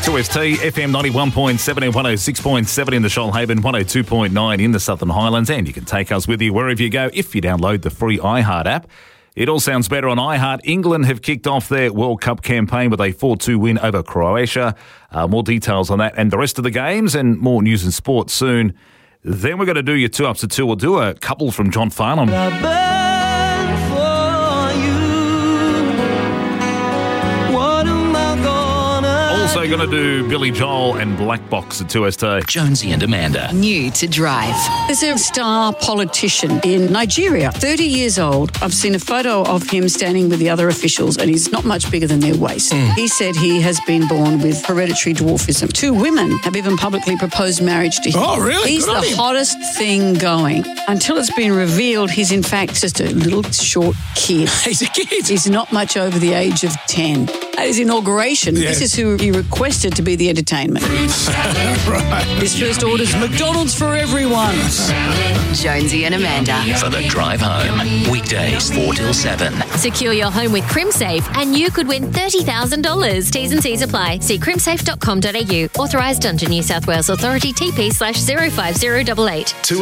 2ST, FM 91.7 and 106.7 in the Shoalhaven, 102.9 in the Southern Highlands, and you can take us with you wherever you go if you download the free iHeart app. It all sounds better on iHeart. England have kicked off their World Cup campaign with a 4-2 win over Croatia. More details on that and the rest of the games and more news and sport soon. Then we're going to do your 2 Ups to 2. We'll do a couple from John Farnham. Also going to do Billy Joel and Black Box at 2ST. Jonesy and Amanda. New to drive. There's a star politician in Nigeria, 30 years old. I've seen a photo of him standing with the other officials and he's not much bigger than their waist. He said he has been born with hereditary dwarfism. 2 women have even publicly proposed marriage to him. Oh, really? He's the hottest thing going. Until it's been revealed, he's in fact just a little short kid. He's a kid. He's not much over the age of 10. At his inauguration, This is who he requested to be the entertainment. Right. His first order's McDonald's for everyone. Jonesy and Amanda. For the drive home. Weekdays 4 till 7. Secure your home with CrimSafe and you could win $30,000. T's and C's apply. See crimsafe.com.au. Authorised under New South Wales Authority TP/05088.